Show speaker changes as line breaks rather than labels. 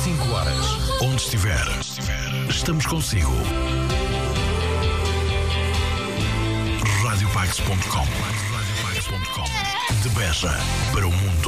5 horas. Onde estiver, estamos consigo. Radiopax.com. De Beja para o mundo.